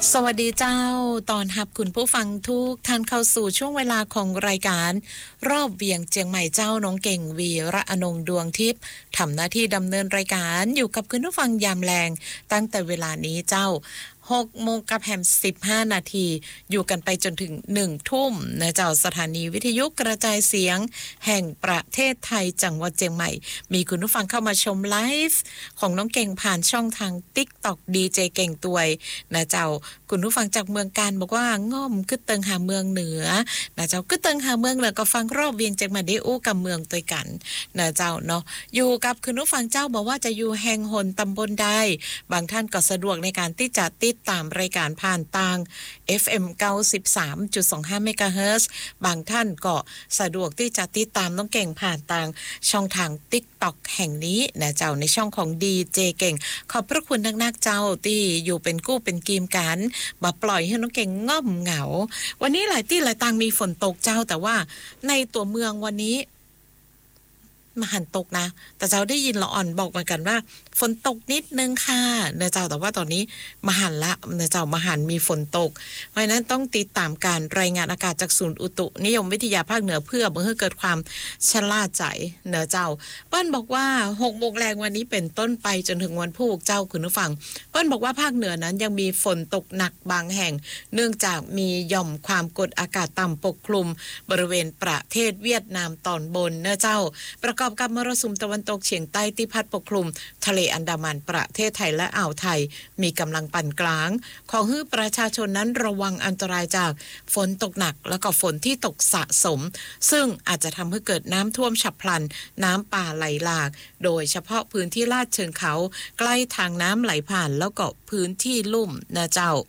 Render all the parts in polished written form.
สวัสดีเจ้าตอนรับคุณผู้ฟังทุกท่านเข้าสู่ช่วงเวลาของรายการรอบเวียงเจียงใหม่เจ้าน้องเก่งวีระอนงดวงทิพย์ทำหน้าที่ดำเนินรายการอยู่กับคุณผู้ฟังยามแรงตั้งแต่เวลานี้เจ้า6 โมงกับแฮม15 นาทีอยู่กันไปจนถึง1 ทุ่มนะเจ้าสถานีวิทยุกระจายเสียงแห่งประเทศไทยจังหวัดเชียงใหม่มีคุณผู้ฟังเข้ามาชมไลฟ์ของน้องเก่งผ่านช่องทาง TikTok ดีเจเก่งตวยนะเจ้าคุณผู้ฟังจากเมืองการบอกว่าง่อมกึดเติงหาเมืองเหนือนะเจ้ากึดเติงหาเมืองเหนือก็ฟังรอบเวียงเชียงใหม่ได้อู้กับเมืองตัวยกันนะเจ้าเนาะอยู่กับคุณผู้ฟังเจ้าบอกว่าจะอยู่แห่งหนตำบลใดบางท่านก็สะดวกในการที่จะติดตามรายการผ่านทาง FM 93.25 เมกะเฮิรตซ์บางท่านก็สะดวกที่จะติดตามน้องเก่งผ่านทางช่องทาง TikTok แห่งนี้นะเจ้าในช่องของดีเจเก่งขอบพระคุณนักๆเจ้าที่อยู่เป็นกู้เป็นกีมกันมาปล่อยให้น้องเก่งง่อมเหงาวันนี้หลายที่หลายทางมีฝนตกเจ้าแต่ว่าในตัวเมืองวันนี้มหันตกนะแต่เจ้าได้ยินละอ่อนบอกเหมือนกันว่าฝนตกนิดนึงค่ะเนเจ้าแต่ว่าตอนนี้มหันละเนเจ้ามหันมีฝนตกเพราะนั้นต้องติดตามการรายงานอากาศจากศูนย์อุตุนิยมวิทยาภาคเหนือเพื่อบ่ให้เกิดความชะล่าใจเนเจ้าเปิ้นบอกว่า6 โมงแรงวันนี้เป็นต้นไปจนถึงวันพุธเจ้าคุณผู้ฟังเปิ้นบอกว่าภาคเหนือนั้นยังมีฝนตกหนักบางแห่งเนื่องจากมีหย่อมความกดอากาศต่ำปกคลุมบริเวณประเทศเวียดนามตอนบนเนเจ้าประกอบกับมรสุมตะวันตกเฉียงใต้ที่พัดปกคลุมทะเลอันดามันประเทศไทยและอ่าวไทยมีกำลังปานกลางขอให้ประชาชนนั้นระวังอันตรายจากฝนตกหนักแล้วก็ฝนที่ตกสะสมซึ่งอาจจะทำให้เกิดน้ำท่วมฉับพลันน้ำป่าไหลหลากโดยเฉพาะพื้นที่ลาดเชิงเขาใกล้ทางน้ำไหลผ่านแล้วก็พื้นที่ลุ่มนะเจ้า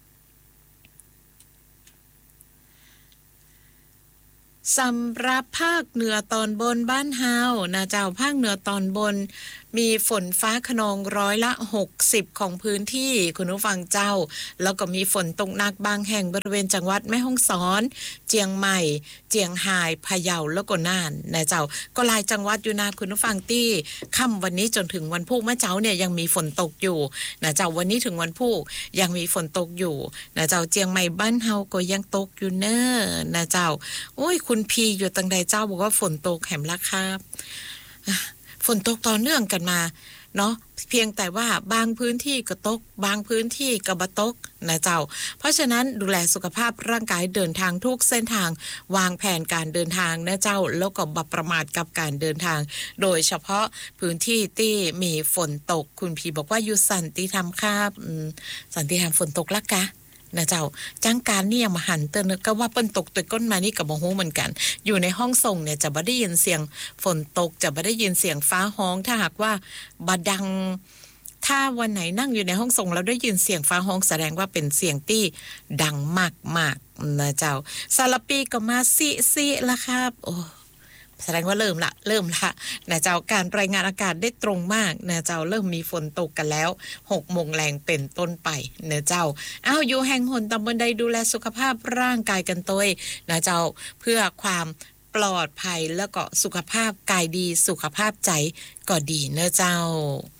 สำหรับภาคเหนือตอนบนบ้านเฮานะเจ้าภาคเหนือตอนบนมีฝนฟ้าคะนอง60%ของพื้นที่คุณผู้ฟังเจ้าแล้วก็มีฝนตกหนักบางแห่งบริเวณจังหวัดแม่ฮ่องสอนเจียงใหม่เจียงไฮ้พะเยาแล้วก็น่านนะเจ้าก็หลายจังหวัดอยู่นะคุณผู้ฟังที่ค่ำวันนี้จนถึงวันพุธเมื่อเช้าเนี่ยยังมีฝนตกอยู่นะเจ้าวันนี้ถึงวันพุธยังมีฝนตกอยู่นะเจ้าเจียงใหม่บ้านเฮาก็ยังตกอยู่เน้อนะเจ้าโอ้ยคุณพีอยู่ตังใดเจ้าบอกว่าฝนตกแหมละครับฝนตกต่อเนื่องกันมาเนาะเพียงแต่ว่าบางพื้นที่ก็ตกบางพื้นที่ก็บ่ตกนะเจ้าเพราะฉะนั้นดูแลสุขภาพร่างกายเดินทางทุกเส้นทางวางแผนการเดินทางนะเจ้าแล้วก็บ่ประมาทกับการเดินทางโดยเฉพาะพื้นที่ที่มีฝนตกคุณพี่บอกว่าอยู่สันติธรรมครับสันติธรรมฝนตกละกะนะเจ้าจังการนี่ยังมาหันเตือนก็ว่าเปิ้นตกตัวก้นมานี่ก็บ่ฮู้เหมือนกันอยู่ในห้องส่งเนี่ยจะบ่ได้ยินเสียงฝนตกจะบ่ได้ยินเสียงฟ้าร้องถ้าหากว่าบ่ดังถ้าวันไหนนั่งอยู่ในห้องส่งแล้วได้ยินเสียงฟ้าร้องแสดงว่าเป็นเสียงที่ดังมากๆนะเจ้าซาลาปีก็มาซิละครับโอ้แสดงว่าเริ่มละนะเจ้าการรายงานอากาศได้ตรงมากนะเจ้าเริ่มมีฝนตกกันแล้ว6 โมงแรงเป็นต้นไปนะเจ้าอยู่แห่งหนตำบลใดดูแลสุขภาพร่างกายกันตัวนะเจ้าเพื่อความปลอดภัยแล้วก็สุขภาพกายดีสุขภาพใจก็ดีเนอะเจ้า